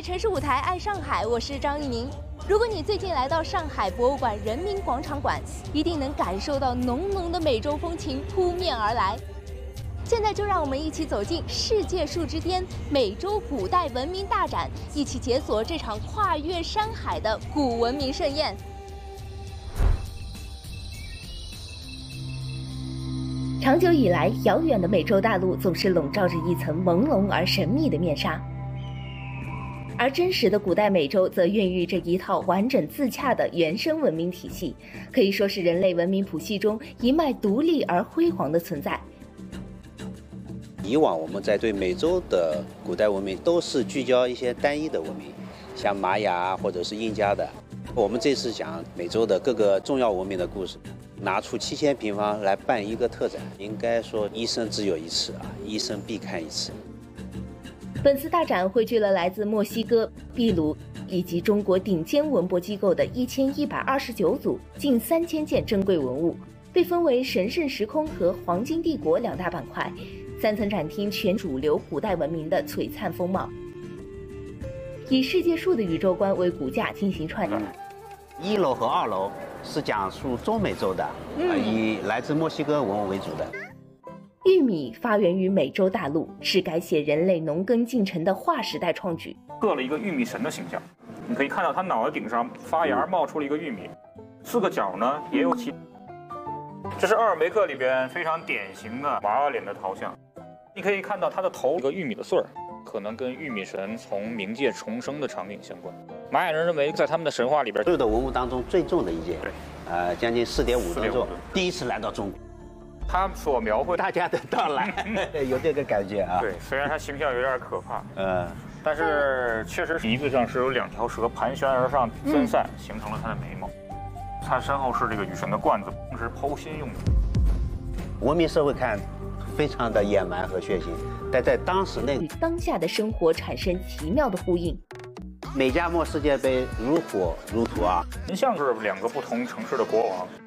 爱城市舞台，爱上海，我是张玉宁。如果你最近来到上海博物馆人民广场馆，一定能感受到浓浓的美洲风情扑面而来。现在就让我们一起走进世界树之巅——美洲古代文明大展，一起解锁这场跨越山海的古文明盛宴。长久以来，遥远的美洲大陆总是笼罩着一层朦胧而神秘的面纱。而真实的古代美洲则孕育着一套完整自洽的原生文明体系，可以说是人类文明谱系中一脉独立而辉煌的存在。 以往我们在对美洲的古代文明都是聚焦一些单一的文明，像玛雅或者是印加的。我们这次讲美洲的各个重要文明的故事，拿出7000平方来办一个特展，应该说一生只有一次啊，一生必看一次。 本次大展汇聚了来自墨西哥、秘鲁以及中国顶尖文博机构的1129组近3000件珍贵文物，被分为神圣时空和黄金帝国2大板块，3层展厅全主流古代文明的璀璨风貌，以世界树的宇宙观为骨架进行串联。 1楼和2楼是讲述中美洲的，以来自墨西哥文物为主的。 玉米发源于美洲大陆，是改写人类农耕进程的划时代创举。 刻了一个玉米神的形象，你可以看到他脑袋顶上发芽冒出了一个玉米，4个角呢也有其。这是奥尔梅克里边非常典型的娃娃脸的陶像，你可以看到他的头一个玉米的穗儿，可能跟玉米神从冥界重生的场景相关。玛雅人认为，在他们的神话里边， 所有的文物当中最重的一件， 对， 将近4.5吨重，第一次来到中国。 他所描绘大家的到来，有这个感觉啊。 对，虽然他形象有点可怕，但是确实鼻子上是有2条蛇盘旋而上分散，形成了他的眉毛。他身后是这个雨神的罐子，是剖心用的。 文明社会看非常的野蛮和血腥，但在当时那与当下的生活产生奇妙的呼应。 美加墨世界杯如火如荼啊！ 人像是2个不同城市的国王，